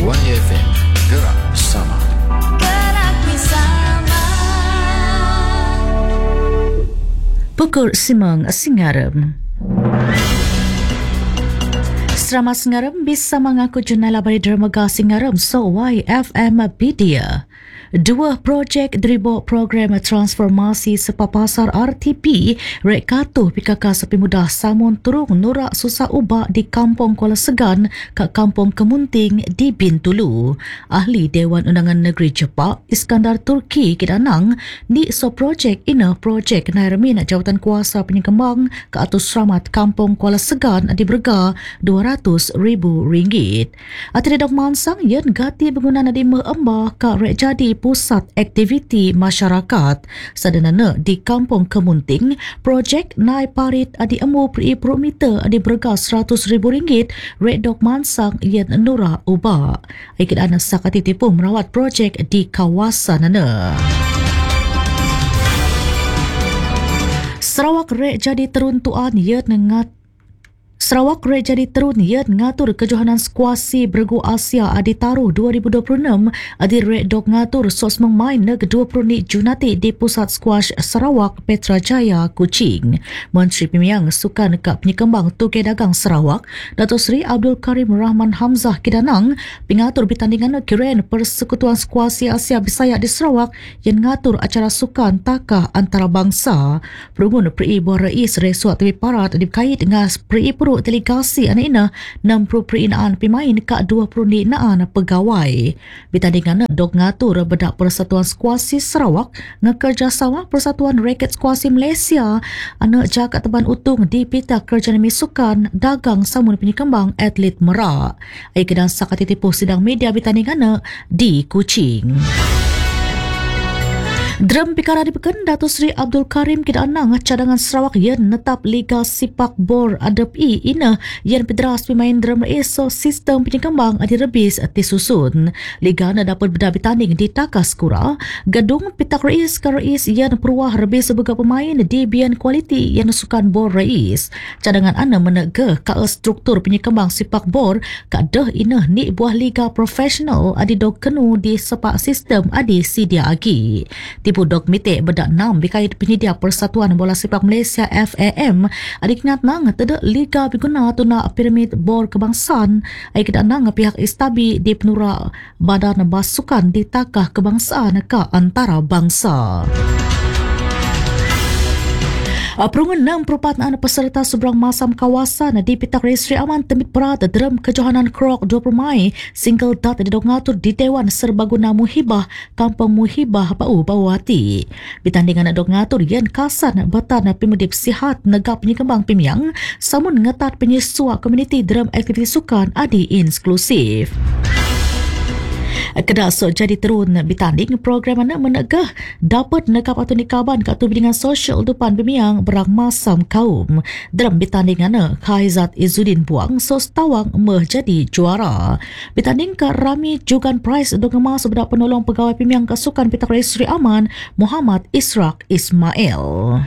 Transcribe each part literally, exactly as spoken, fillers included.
Y F M, gerak bersama. Gerak bersama. Pukul Simang Singaram. Selamat Singaram bisa mengaku jurnal labari dermaga Singaram so Y F M Media. Dua projek deribok program transformasi sepapasar R T P rek katuh P K K Sepi Mudah Samun Turung Nurak Susah Ubak di Kampung Kuala Segan ke Kampung Kemunting di Bintulu. Ahli Dewan Undangan Negeri Jepak Iskandar Turki Kidanang di so projek ina projek Nairamin Jawatan Kuasa Penyekembang ke atus selamat Kampung Kuala Segan di berga dua ratus ribu ringgit. Atau dok mansang yen gati penggunaan di meembah ke rek jadi pusat aktiviti masyarakat sadanana di Kampung Kemunting projek Nai Parit adi emu per per meter adi berga seratus ribu ringgit rek dok mansang yen nura ubak ikut anak sakati tipu merawat projek di kawasan nana. Sarawak rek jadi teruntuan yen ngat Sarawak rek jadi terun yet ngatur kejohanan skuasi bergu Asia adi taruh dua ribu dua puluh enam adi rek dok ngatur sos mengmain neg dua puluh ni Junati di Pusat Squash Sarawak Petrajaya Kuching. Menteri Pemiang Sukan ke Penyekembang Tukai Dagang Sarawak Datuk Seri Abdul Karim Rahman Hamzah Kidanang pengatur pertandingan kiren Persekutuan Skuasi Asia Bisaya di Sarawak yang ngatur acara sukan takah antarabangsa. Perungun Peri Buah Rais Resort Tepi Parat dikait dengan Peri Perut delegasi anak ina enam puluh perinaan pemain ke dua puluh ninaan pegawai. Pertandingan dok ngatur bedak Persatuan Skuasi Sarawak ngekerjasama Persatuan Raket Skuasi Malaysia anak jagat teban utung di Pita Kerjaan Sukan Dagang Samun Penyekembang Atlet Merak. Ai kedang sakati tipu sidang media pertandingan di Kuching. Drum pikara dipekan Datuk Seri Abdul Karim Kidanang cadangan Sarawak yen netap Liga Sipak Bor Adep I ina yen pedras pemain drum eso sistem penyekembang adi rebis disusun. Liga na dapat beda bertanding di Takas Kura. Gedung Pitak Rais ke Rais yen peruah rebis sebagai pemain di bian kualiti yen sukan Bor Rais. Cadangan ana menegah ka struktur penyekembang Sipak Bor ka deh ina ni buah liga profesional adi dok kenu di sepak sistem adi sidia agi. Tipu dok mitik bedak enam berkait penyedia Persatuan Bola Sepak Malaysia F A M adik ingat nang tidak liga berguna tuna piramid bor kebangsaan adik kedak nang pihak istabi di penura badan basukan di takah kebangsaan ke antara bangsa. Perungan enam perupatan peserta seberang masam kawasan di Pitak Registri Aman Temit Perat dalam kejohanan Krok dua puluh Mei single dat didok ngatur di Dewan Serbaguna Muhibah Kampung Muhibah Bau Bawati. Pertandingan dok ngatur yen kasan batan pemedip sihat negap penyekembang Pemiang samun ngetat penyesua komuniti dalam aktiviti sukan adi inklusif. Kedak so jadi terun bertanding program anak menegah dapat nekap atau nikaban ke bidingan sosial depan Pemiang berang masam kaum. Dalam bertanding anak Khaizat Izzuddin Buang sos tawang meh jadi juara. Bertanding ke Rami Jugan Prize dong emas bedak penolong pegawai Pemiang Kesukan Pitak Rais Sri Aman Muhammad Israk Ismail.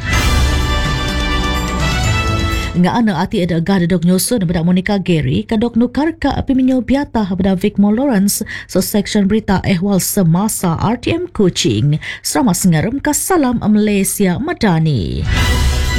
Nga ana ati ada gada dok nyusun bedak Monica Gary kadok nukar ka piminyo biata bedak Vicmore Lawrence so section berita ehwal semasa R T M Kuching. Selamat sengaram ka salam Malaysia Madani.